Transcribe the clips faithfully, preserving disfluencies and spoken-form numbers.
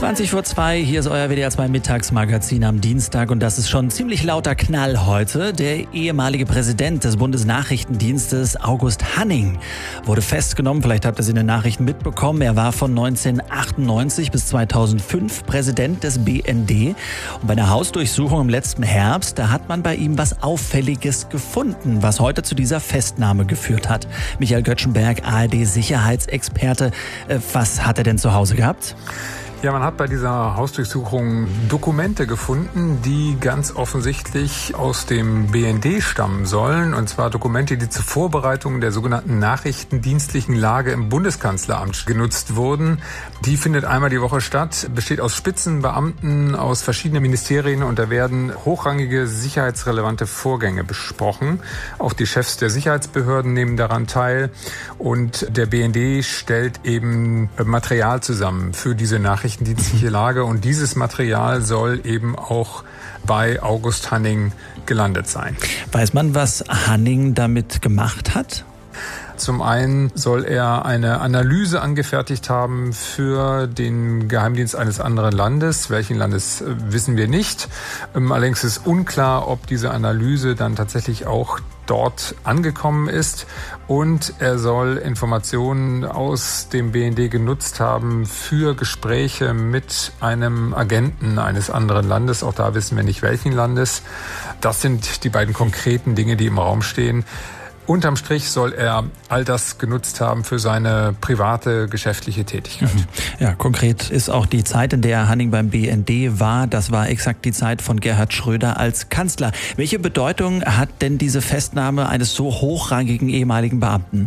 zwanzig vor zwei, hier ist euer W D R zwei Mittagsmagazin am Dienstag und das ist schon ziemlich lauter Knall heute. Der ehemalige Präsident des Bundesnachrichtendienstes, August Hanning, wurde festgenommen. Vielleicht habt ihr es in den Nachrichten mitbekommen. Er war von neunzehnhundertachtundneunzig bis zweitausendfünf Präsident des B N D. Und bei einer Hausdurchsuchung im letzten Herbst, da hat man bei ihm was Auffälliges gefunden, was heute zu dieser Festnahme geführt hat. Michael Göttschenberg, A R D-Sicherheitsexperte. Was hat er denn zu Hause gehabt? Ja, man hat bei dieser Hausdurchsuchung Dokumente gefunden, die ganz offensichtlich aus dem B N D stammen sollen. Und zwar Dokumente, die zur Vorbereitung der sogenannten nachrichtendienstlichen Lage im Bundeskanzleramt genutzt wurden. Die findet einmal die Woche statt, besteht aus Spitzenbeamten aus verschiedenen Ministerien und da werden hochrangige sicherheitsrelevante Vorgänge besprochen. Auch die Chefs der Sicherheitsbehörden nehmen daran teil und der B N D stellt eben Material zusammen für diese Nachrichten. Dienstliche Lage und dieses Material soll eben auch bei August Hanning gelandet sein. Weiß man, was Hanning damit gemacht hat? Zum einen soll er eine Analyse angefertigt haben für den Geheimdienst eines anderen Landes. Welchen Landes wissen wir nicht. Allerdings ist unklar, ob diese Analyse dann tatsächlich auch dort angekommen ist. Und er soll Informationen aus dem B N D genutzt haben für Gespräche mit einem Agenten eines anderen Landes. Auch da wissen wir nicht, welchen Landes. Das sind die beiden konkreten Dinge, die im Raum stehen. Unterm Strich soll er all das genutzt haben für seine private, geschäftliche Tätigkeit. Ja, konkret ist auch die Zeit, in der Hanning beim B N D war. Das war exakt die Zeit von Gerhard Schröder als Kanzler. Welche Bedeutung hat denn diese Festnahme eines so hochrangigen ehemaligen Beamten?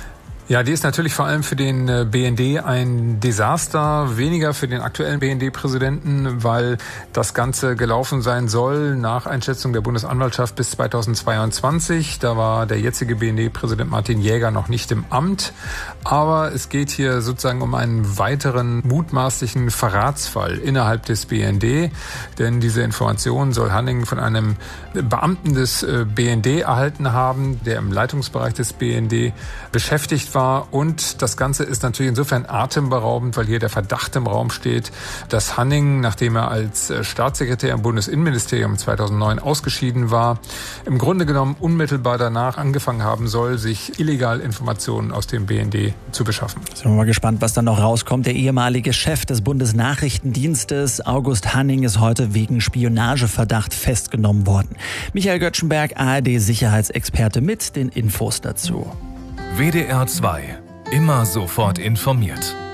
Ja, die ist natürlich vor allem für den B N D ein Desaster, weniger für den aktuellen B N D-Präsidenten, weil das Ganze gelaufen sein soll nach Einschätzung der Bundesanwaltschaft bis zweitausendzweiundzwanzig. Da war der jetzige B N D-Präsident Martin Jäger noch nicht im Amt. Aber es geht hier sozusagen um einen weiteren mutmaßlichen Verratsfall innerhalb des B N D. Denn diese Information soll Hanning von einem Beamten des B N D erhalten haben, der im Leitungsbereich des B N D beschäftigt war. Und das Ganze ist natürlich insofern atemberaubend, weil hier der Verdacht im Raum steht, dass Hanning, nachdem er als Staatssekretär im Bundesinnenministerium zweitausendneun ausgeschieden war, im Grunde genommen unmittelbar danach angefangen haben soll, sich illegal Informationen aus dem B N D zu beschaffen. Sind wir mal gespannt, was dann noch rauskommt. Der ehemalige Chef des Bundesnachrichtendienstes, August Hanning, ist heute wegen Spionageverdacht festgenommen worden. Michael Göttschenberg, A R D-Sicherheitsexperte, mit den Infos dazu. W D R zwei. Immer sofort informiert.